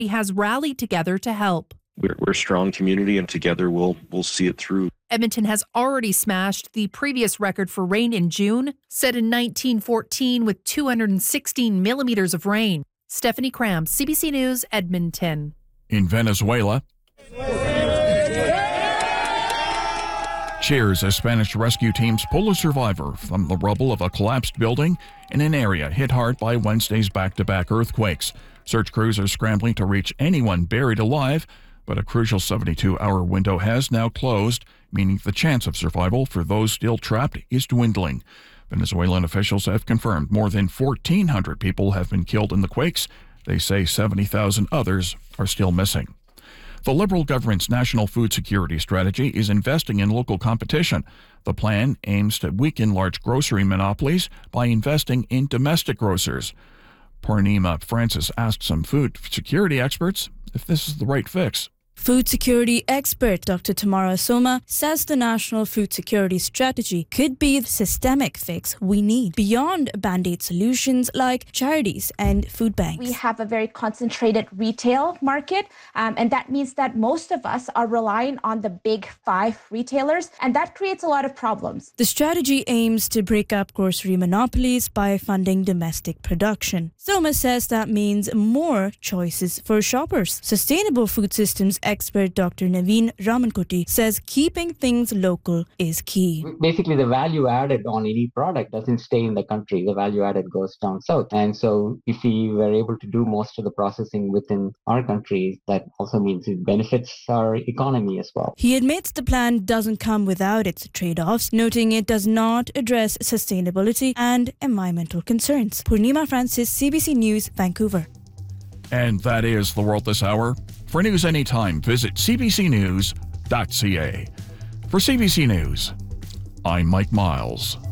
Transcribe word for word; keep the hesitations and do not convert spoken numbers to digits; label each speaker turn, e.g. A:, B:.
A: has rallied together to help.
B: We're, we're a strong community, and together we'll we'll see it through.
A: Edmonton has already smashed the previous record for rain in June, set in nineteen fourteen with two hundred sixteen millimeters of rain. Stephanie Cram, C B C News, Edmonton.
C: In Venezuela, cheers as Spanish rescue teams pull a survivor from the rubble of a collapsed building in an area hit hard by Wednesday's back-to-back earthquakes. Search crews are scrambling to reach anyone buried alive, but a crucial seventy-two hour window has now closed, meaning the chance of survival for those still trapped is dwindling. Venezuelan officials have confirmed more than fourteen hundred people have been killed in the quakes. They say seventy thousand others are still missing. The Liberal government's national food security strategy is investing in local competition. The plan aims to weaken large grocery monopolies by investing in domestic grocers. Purnima Francis asked some food security experts if this is the right fix.
D: Food security expert Doctor Tamara Soma says the national food security strategy could be the systemic fix we need beyond band-aid solutions like charities and food banks.
E: We have a very concentrated retail market, um, and that means that most of us are relying on the big five retailers, and that creates a lot of problems.
D: The strategy aims to break up grocery monopolies by funding domestic production. Soma says that means more choices for shoppers. Sustainable food systems expert Doctor Naveen Ramankutty says keeping things local is key.
F: Basically, the value added on any product doesn't stay in the country. The value added goes down south. And so if we were able to do most of the processing within our country, that also means it benefits our economy as well.
D: He admits the plan doesn't come without its trade-offs, noting it does not address sustainability and environmental concerns. Purnima Francis, C B C News, Vancouver.
C: And that is The World This Hour. For news anytime, visit c b c news dot c a. For C B C News, I'm Mike Miles.